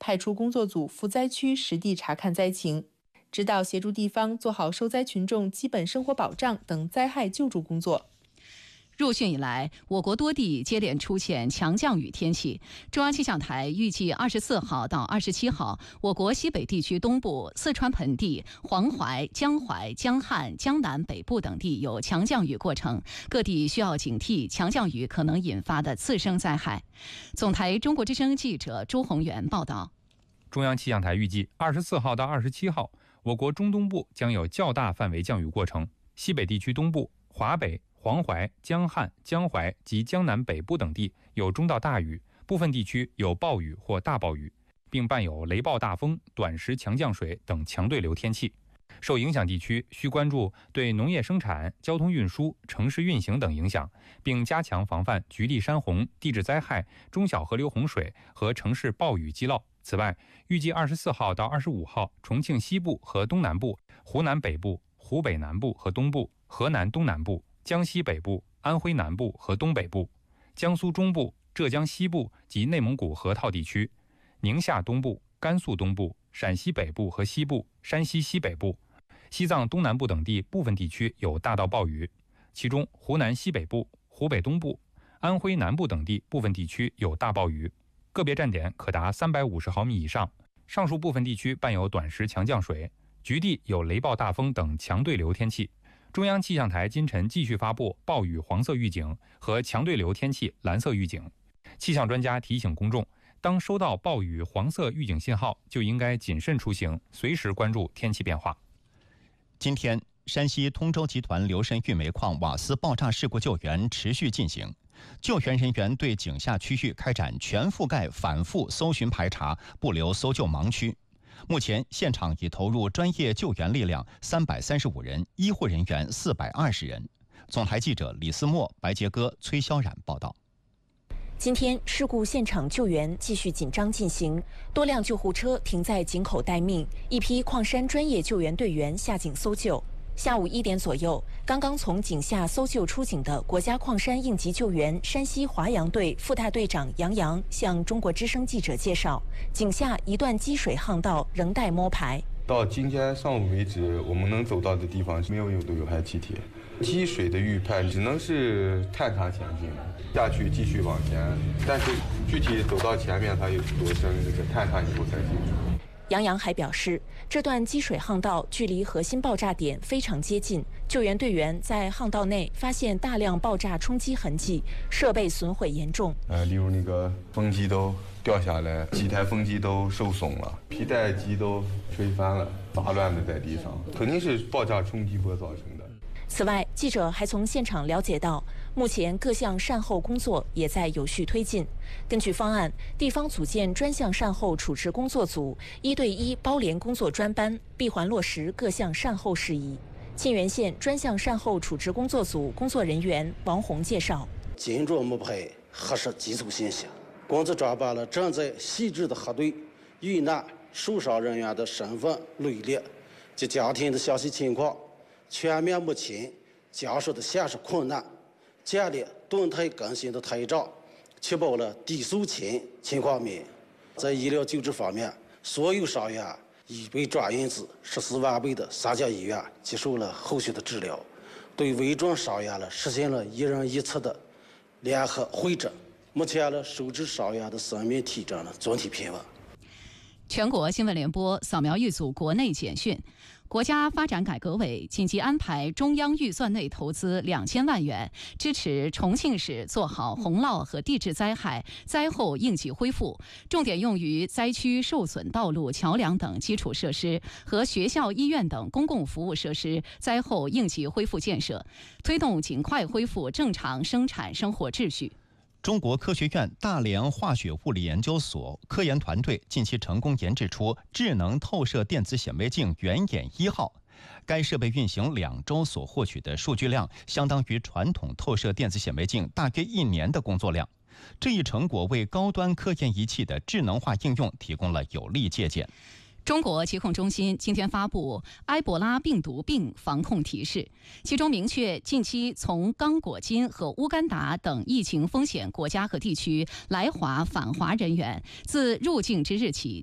派出工作组赴灾区实地查看灾情，指导协助地方做好受灾群众基本生活保障等灾害救助工作。 入汛以来，我国多地接连出现强降雨天气。中央气象台预计24号到27号，我国西北地区东部、四川盆地、黄淮、江淮、江汉、江南北部等地有强降雨过程，各地需要警惕强降雨可能引发的次生灾害。总台中国之声记者朱宏元报道。 中央气象台预计24号到27号，我国中东部将有较大范围降雨过程，西北地区东部、华北、黄淮、江汉、江淮及江南北部等地有中到大雨，部分地区有暴雨或大暴雨，并伴有雷暴大风、短时强降水等强对流天气。受影响地区需关注对农业生产、交通运输、城市运行等影响，并加强防范局地山洪、地质灾害、中小河流洪水和城市暴雨积涝。此外，预计24号到25号，重庆西部和东南部、湖南北部、湖北南部和东部、河南东南部、江西北部、安徽南部和东北部、江苏中部、浙江西部及内蒙古河套地区、宁夏东部、甘肃东部、陕西北部和西部、山西西北部、西藏东南部等地部分地区有大到暴雨，其中湖南西北部、湖北东部、安徽南部等地部分地区有大暴雨，个别站点可达350毫米以上。上述部分地区伴有短时强降水，局地有雷暴大风等强对流天气。中央气象台今晨继续发布暴雨黄色预警和强对流天气蓝色预警。气象专家提醒公众，当收到暴雨黄色预警信号，就应该谨慎出行，随时关注天气变化。 今天，山西通州集团流深玉煤矿瓦斯爆炸事故救援持续进行，救援人员对井下区域开展全覆盖反复搜寻排查，不留搜救盲区。目前，现场已投入专业救援力量335人，医护人员420人。总台记者李思墨、白杰哥、崔潇冉报道。 今天，事故现场救援继续紧张进行，多辆救护车停在井口待命，一批矿山专业救援队员下井搜救。下午1点左右，刚刚从井下搜救出井的国家矿山应急救援山西华阳队副大队长杨洋向中国之声记者介绍，井下一段积水巷道仍待摸排。 到今天上午为止，我们能走到的地方没有有害气体，积水的预判只能是探查前进，下去继续往前，但是具体走到前面它有多深，这个探查以后才清楚。 杨洋还表示，这段积水巷道距离核心爆炸点非常接近，救援队员在巷道内发现大量爆炸冲击痕迹，设备损毁严重。 例如那个风机都掉下来，几台风机都受损了，皮带机都吹翻了，杂乱的在地上，肯定是爆炸冲击波造成的。 此外，记者还从现场了解到，目前各项善后工作也在有序推进。根据方案，地方组建专项善后处置工作组，1对1包联工作专班，闭环落实各项善后事宜。沁源县专项善后处置工作组工作人员王红介绍， 紧着摸排核实基础信息，工作抓把了正在细致的核对遇难受伤人员的身份、履历及家庭的详细情况，全面目前家属的现实困难，建立动态更新的台账，确保了抵诉前情况免。在医疗救治方面，所有伤员已被转运至14万倍的3家医院接受了后续的治疗。对危重伤员实现了1人1次的联合会诊。目前收治伤员的生命体征总体平稳。 全国新闻联播扫描一组国内简讯。国家发展改革委紧急安排中央预算内投资2000万元，支持重庆市做好洪涝和地质灾害灾后应急恢复，重点用于灾区受损道路、桥梁等基础设施和学校、医院等公共服务设施灾后应急恢复建设，推动尽快恢复正常生产生活秩序。 中国科学院大连化学物理研究所科研团队近期成功研制出智能透射电子显微镜圆眼1号。该设备运行2周所获取的数据量，相当于传统透射电子显微镜大约1年的工作量。这一成果为高端科研仪器的智能化应用提供了有力借鉴。 中国疾控中心今天发布埃博拉病毒病防控提示，其中明确近期从刚果金和乌干达等疫情风险国家和地区来华返华人员，自入境之日起